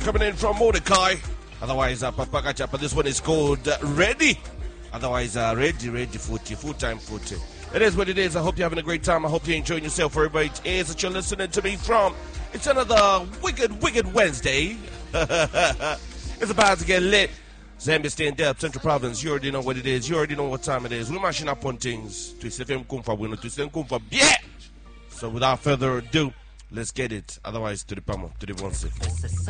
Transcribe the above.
Coming in from Mordecai. Otherwise, Papa Gachapa. This one is called Ready. Otherwise, ready, footy, full-time footy. It is what it is. I hope you're having a great time. I hope you're enjoying yourself. Wherever it is that you're listening to me from. It's another wicked Wednesday. It's about to get lit. Zambia staying there, Central Province. You already know what it is. You already know what time it is. We're mashing up on things. So without further ado, let's get it. Otherwise, to the Pamo, to the one second.